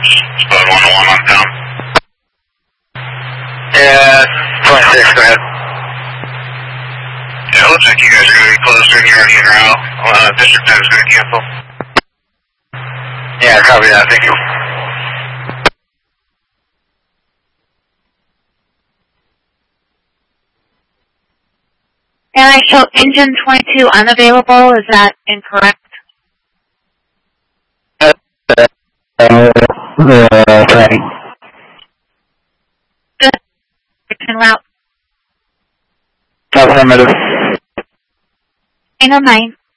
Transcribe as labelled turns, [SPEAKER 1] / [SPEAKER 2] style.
[SPEAKER 1] Spot 101 on town.
[SPEAKER 2] Yeah, 26, go ahead.
[SPEAKER 1] Yeah, it looks like you guys are going to be closed during your en route. District 10 is going to cancel.
[SPEAKER 2] Yeah, copy that, thank you.
[SPEAKER 3] And I show engine 22 unavailable. Is that incorrect?
[SPEAKER 2] Sorry.
[SPEAKER 3] En route.
[SPEAKER 2] Affirmative.
[SPEAKER 3] Angle 9.